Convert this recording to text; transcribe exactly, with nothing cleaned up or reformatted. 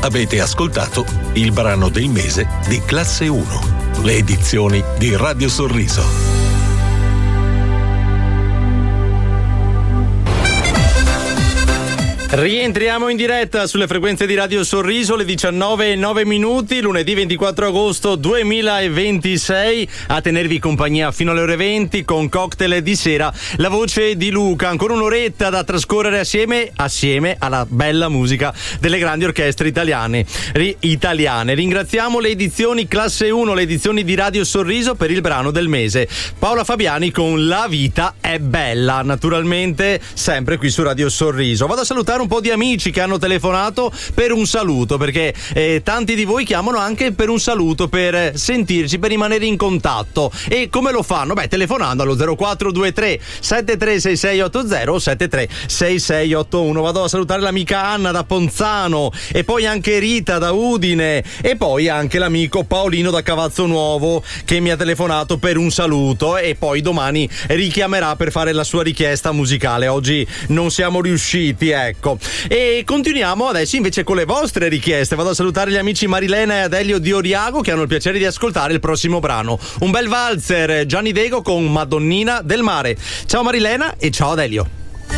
Avete ascoltato il brano del mese di Classe uno, le edizioni di Radio Sorriso. Rientriamo in diretta sulle frequenze di Radio Sorriso, le diciannove e nove minuti, lunedì ventiquattro agosto duemilaventisei, a tenervi compagnia fino alle ore venti con cocktail di sera, la voce di Luca. Ancora un'oretta da trascorrere assieme assieme alla bella musica delle grandi orchestre italiane. Ri- italiane. Ringraziamo le edizioni Classe uno, le edizioni di Radio Sorriso per il brano del mese. Paola Fabiani con La vita è bella, naturalmente sempre qui su Radio Sorriso. Vado a salutare un po' di amici che hanno telefonato per un saluto, perché eh, tanti di voi chiamano anche per un saluto, per sentirci, per rimanere in contatto. E come lo fanno? Beh, telefonando allo zero quattro due tre sette tre sei sei otto zero o sette tre sei sei otto uno. Vado a salutare l'amica Anna da Ponzano, e poi anche Rita da Udine, e poi anche l'amico Paolino da Cavazzo Nuovo che mi ha telefonato per un saluto, e poi domani richiamerà per fare la sua richiesta musicale. Oggi non siamo riusciti, ecco. E continuiamo adesso invece con le vostre richieste. Vado a salutare gli amici Marilena e Adelio di Oriago che hanno il piacere di ascoltare il prossimo brano, un bel valzer, Gianni Dego con Madonnina del Mare. Ciao Marilena e ciao Adelio.